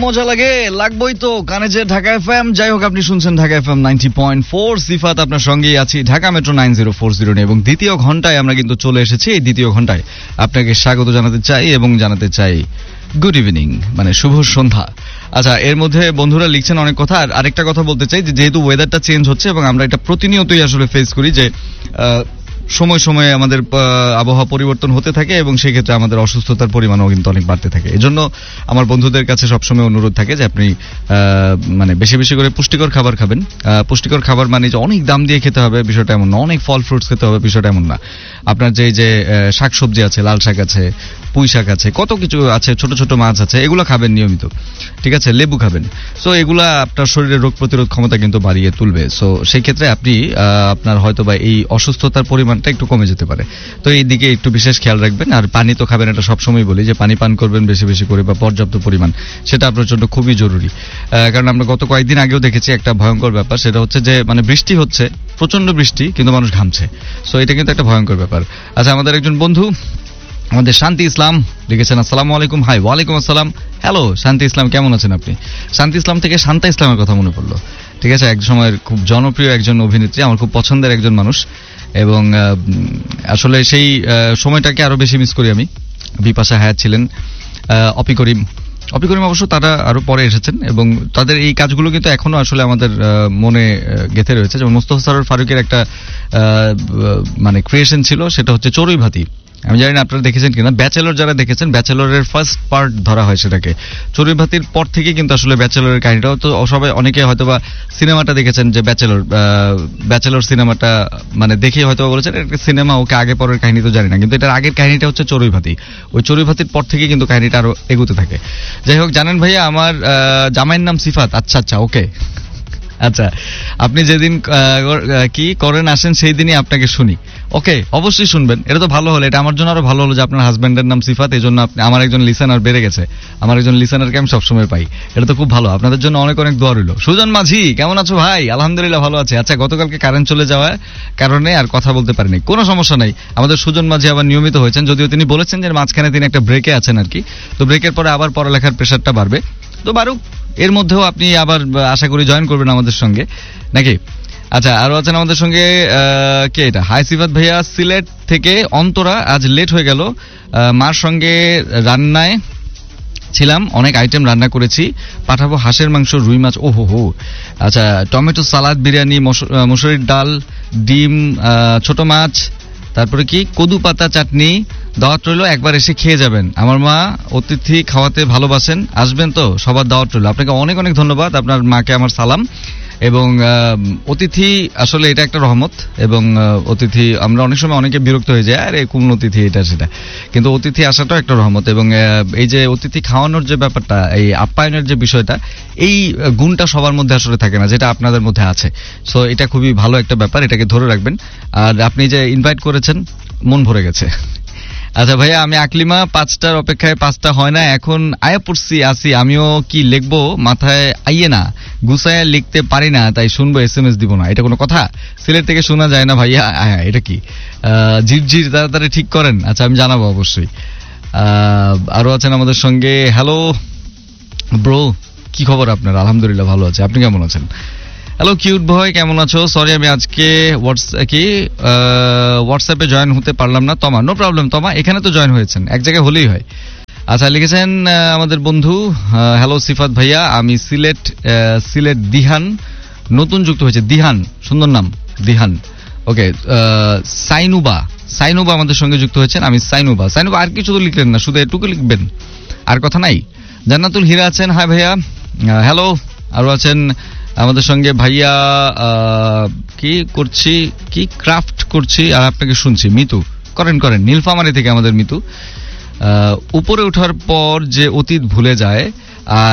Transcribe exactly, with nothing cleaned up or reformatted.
মজা লাগে, লাগবেই তো কানে যে ঢাকা এফএম। যাই হোক, আপনি শুনছেন Dhaka FM ninety point four. সিফাত আপনার সঙ্গেই আছি Dhaka metro nine zero four zero নিয়ে, এবং দ্বিতীয় ঘন্টায় আমরা কিন্তু চলে এসেছি। এই দ্বিতীয় ঘন্টায় আপনাকে স্বাগত জানাতে চাই এবং জানাতে চাই গুড ইভিনিং, মানে শুভ সন্ধ্যা। আচ্ছা, এর মধ্যে বন্ধুরা লিখছেন অনেক কথা। আর আরেকটা কথা বলতে চাই যে যেহেতু ওয়েদারটা চেঞ্জ হচ্ছে এবং আমরা এটা প্রতিনিয়তই আসলে ফেস করি, যে সময় সময়ে আমাদের আবহাওয়া পরিবর্তন হতে থাকে এবং সেই ক্ষেত্রে আমাদের অসুস্থতার পরিমাণও কিন্তু অনেক বাড়তে থাকে। এজন্য আমার বন্ধুদের কাছে সবসময় অনুরোধ থাকে যে আপনি মানে বেশি বেশি করে পুষ্টিকর খাবার খাবেন। পুষ্টিকর খাবার মানে যে অনেক দাম দিয়ে খেতে হবে বিষয়টা এমন না, অনেক ফল ফ্রুটস খেতে হবে বিষয়টা এমন না। আপনার যে যে শাকসবজি আছে, লাল শাক আছে, পুঁই শাক আছে, কত কিছু আছে, ছোট ছোট মাছ আছে, এগুলো খাবেন নিয়মিত, ঠিক আছে? লেবু খাবেন। সো এগুলা আপনার শরীরের রোগ প্রতিরোধ ক্ষমতা কিন্তু বাড়িয়ে তুলবে। সো সেই ক্ষেত্রে আপনি আপনার হয়তো বা এই অসুস্থতার পরিমাণটা একটু কমে যেতে পারে। তো এই দিকে একটু বিশেষ খেয়াল রাখবেন। আর পানি তো খাবেন, এটা সবসময় বলি যে পানি পান করবেন বেশি বেশি করে বা পর্যাপ্ত পরিমাণ, সেটা আপনার জন্য খুবই জরুরি। কারণ আমরা গত কয়েকদিন আগেও দেখেছি একটা ভয়ঙ্কর ব্যাপার, সেটা হচ্ছে যে মানে বৃষ্টি হচ্ছে, প্রচন্ড বৃষ্টি, কিন্তু মানুষ ঘামছে। সো এটা কিন্তু একটা ভয়ঙ্কর ব্যাপার। আচ্ছা, আমাদের একজন বন্ধু আমাদের শান্তি ইসলাম লিখেছেন, আসসালামু আলাইকুম। হাই, ওয়ালাইকুম আসসালাম। হ্যালো শান্তি ইসলাম, কেমন আছেন আপনি? শান্তি ইসলাম থেকে শান্তা ইসলামের কথা মনে পড়লো, ঠিক আছে? এক সময়ের খুব জনপ্রিয় একজন অভিনেত্রী, আমার খুব পছন্দের একজন মানুষ, এবং আসলে সেই সময়টাকে আরো বেশি মিস করি আমি। বিপাশা হায়াত ছিলেন, অপি করিম অপি করিম অবশ্য তারা আরো পরে এসেছেন, এবং তাদের এই কাজগুলো কিন্তু এখনো আসলে আমাদের মনে গেঁথে রয়েছে। যেমন মোস্তফা সরোয়ার ফারুকের একটা মানে ক্রিয়েশন ছিল, সেটা হচ্ছে চড়ুই ভাতি। আমি জানি না আপনারা দেখেছেন কিনা, ব্যাচেলর যারা দেখেছেন, ব্যাচেলরের ফার্স্ট পার্ট ধরা হয় সেটাকে। চড়ুই ভাতির পর থেকে কিন্তু আসলে ব্যাচেলরের কাহিনীটাও তো সবাই, অনেকে হয়তো বা সিনেমাটা দেখেছেন যে ব্যাচেলর ব্যাচেলর সিনেমাটা মানে দেখে হয়তো বলেছেন একটা সিনেমা, ওকে আগে পরের কাহিনী তো জানি না, কিন্তু এটার আগের কাহিনীটা হচ্ছে চড়ুই ভাতি। ওই চড়ুই ভাতির পর থেকে কিন্তু কাহিনীটা আরো এগোতে থাকে। যাই হোক, জানেন ভাইয়া, আমার জামাইয়ের নাম সিফাত। আচ্ছা আচ্ছা, ওকে, আচ্ছা, আপনি যেদিন কি করেন আসেন সেই দিনই আপনাকে শুনি। ওকে, অবশ্যই শুনবেন, এটা তো ভালো হলো। এটা আমার জন্য আরো ভালো হলো যে আপনার হাজবেন্ডের নাম সিফাত, এই জন্য আমার একজন লিসেনার বেড়ে গেছে। আমার একজন লিসেনারকে আমি সবসময় পাই, এটা তো খুব ভালো। আপনাদের জন্য অনেক অনেক দোয়া রইল। সুজন মাঝি, কেমন আছো ভাই? আলহামদুলিল্লাহ ভালো আছে। আচ্ছা, গতকালকে কারেন্ট চলে যাওয়ার কারণে আর কথা বলতে পারিনি, কোনো সমস্যা নাই। আমাদের সুজন মাঝি আবার নিয়মিত হয়েছেন, যদিও তিনি বলেছেন যে মাঝখানে তিনি একটা ব্রেকে আছেন আর কি। তো ব্রেকের পরে আবার পড়ালেখার প্রেশারটা বাড়বে, তো বারুক, এর মধ্যেও আপনি আবার আশা করি জয়েন করবেন আমাদের সঙ্গে, নাকি? আচ্ছা, আরো আছেন আমাদের সঙ্গে কে এটা? হাই সিফাত ভাইয়া, সিলেট থেকে অন্তরা। আজ লেট হয়ে গেল, মার সঙ্গে রান্নায় ছিলাম, অনেক আইটেম রান্না করেছি, পাঠাবো হাঁসের মাংস, রুই মাছ, ও হো হো। আচ্ছা, টমেটো সালাদ, বিরিয়ানি, মসুরির ডাল, ডিম, ছোট মাছ, তারপরে কি কদু পাতা চাটনি। দাওয়াত রইল, একবার এসে খেয়ে যাবেন। আমার মা অতিথি খাওয়াতে ভালোবাসেন, আসবেন তো? সবার দাওয়াত রইল। আপনাকে অনেক অনেক ধন্যবাদ, আপনার মাকে আমার সালাম। এবং অতিথি আসলে এটা একটা রহমত, এবং অতিথি আমরা অনেক সময় অনেকে বিরক্ত হয়ে যায়, আরে কোন অতিথি এটা সেটা, কিন্তু অতিথি আসাটাও একটা রহমত। এবং এই যে অতিথি খাওয়ানোর যে ব্যাপারটা, এই আপ্যায়নের যে বিষয়টা, এই গুণটা সবার মধ্যে আসলে থাকে না, যেটা আপনাদের মধ্যে আছে। সো এটা খুবই ভালো একটা ব্যাপার, এটাকে ধরে রাখবেন। আর আপনি যে ইনভাইট করেছেন, মন ভরে গেছে। আচ্ছা ভাইয়া, আমি আকলিমা, পাঁচটার অপেক্ষায় পাঁচটা হয় না, এখন আয়া পড়ছি আসি, আমিও কি লিখবো, মাথায় আইয়ে না, গুছায় লিখতে পারি না, তাই শুনবো, এস এম এস দিব না। এটা কোনো কথা? সিলেট থেকে শোনা যায় না ভাইয়া, এটা কি ঝিরঝির, তাড়াতাড়ি ঠিক করেন। আচ্ছা, আমি জানাবো অবশ্যই। আরো আছেন আমাদের সঙ্গে, হ্যালো ব্রো, কি খবর আপনার? আলহামদুলিল্লাহ ভালো আছে, আপনি কেমন আছেন? হ্যালো কিউট ভয়, কেমন আছো? সরি আমি আজকে কি হোয়াটসঅ্যাপে জয়েন হতে পারলাম না। তমা, নো প্রবলেম তমা, এখানে তো জয়েন হয়েছেন, এক জায়গায় হলেই হয়। আচ্ছা, লিখেছেন আমাদের বন্ধু, হ্যালো সিফাত ভাইয়া, আমি সিলেট সিলেট দিহান নতুন যুক্ত হয়েছে। দিহান, সুন্দর নাম, দিহান। ওকে, সাইনুবা সাইনুবা আমাদের সঙ্গে যুক্ত হয়েছেন। আমি সাইনুবা সাইনুবা আর কিছু তো লিখলেন না, শুধু এটুকু লিখবেন, আর কথা নাই। জান্নাতুল হীরা আছেন, হাই ভাইয়া, হ্যালো। আরো আছেন আমাদের সঙ্গে ভাইয়া, কি করছি, কি ক্রাফট করছি আর আপনাকে শুনছি। মিতু, করেন করেন, নীলফামারী থেকে আমাদের মিতু। উপরে ওঠার পর যে অতীত ভুলে যায় আর